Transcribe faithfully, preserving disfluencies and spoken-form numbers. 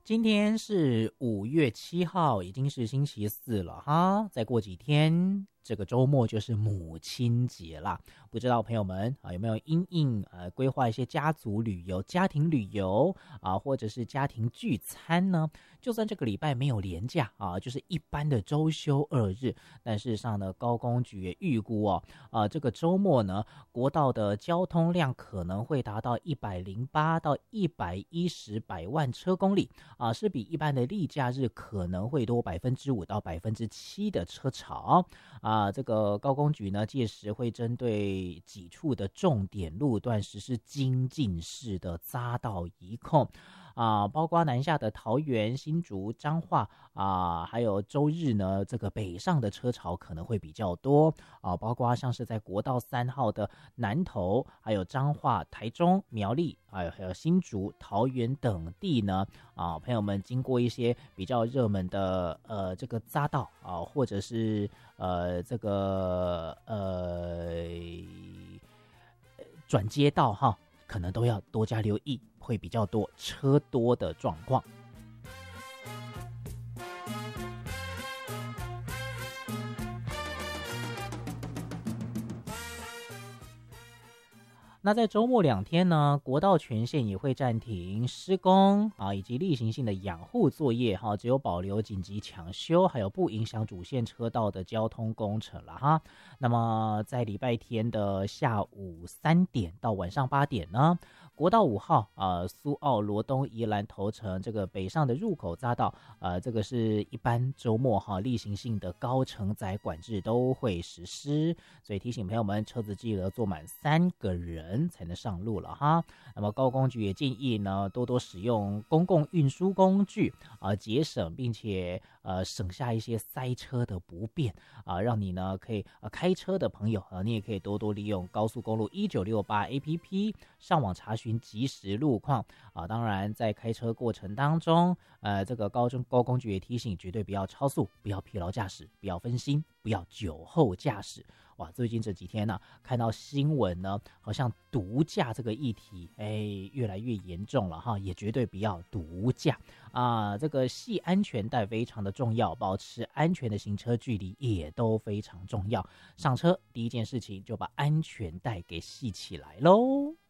今天是五月七号，已经是星期四了哈。再过几天，这个周末就是母亲节啦。不知道朋友们啊有没有因应呃规划一些家族旅游、家庭旅游啊，或者是家庭聚餐呢？就算这个礼拜没有连假啊，就是一般的周休二日，但事实上呢，高公局也预估哦，啊这个周末呢，国道的交通量可能会达到一百零八到一百一十百万车公里。啊，是比一般的例假日可能会多百分之五到百分之七的车潮啊。这个高公局呢，届时会针对几处的重点路段实施精进式的匝道移控啊，包括南下的桃园、新竹、彰化啊，还有周日呢，这个北上的车潮可能会比较多啊，包括像是在国道三号的南投，还有彰化、台中、苗栗，还有还有新竹、桃园等地呢啊，朋友们经过一些比较热门的呃这个匝道啊，或者是呃这个呃转接道哈，可能都要多加留意，会比较多车多的状况。那在周末两天呢，国道全线也会暂停施工啊，以及例行性的养护作业哈，只有保留紧急抢修，还有不影响主线车道的交通工程了哈。那么在礼拜天的下午三点到晚上八点呢，国道五号啊，苏澳罗东宜兰头城这个北上的入口匝道，呃，这个是一般周末哈例行性的高承载管制都会实施，所以提醒朋友们，车子记得坐满三个人才能上路了哈。那么高公局也建议呢，多多使用公共运输工具啊、呃，节省并且呃省下一些塞车的不便啊、呃，让你呢可以呃开车的朋友啊、呃，你也可以多多利用高速公路一九六八 A P P 上网查询即时路况啊、呃。当然，在开车过程当中，呃，这个高中高公局也提醒，绝对不要超速，不要疲劳驾驶，不要分心，不要酒后驾驶。哇，最近这几天呢、啊，看到新闻呢，好像毒驾这个议题，哎，越来越严重了哈，也绝对不要毒驾啊！这个系安全带非常的重要，保持安全的行车距离也都非常重要。上车第一件事情就把安全带给系起来喽。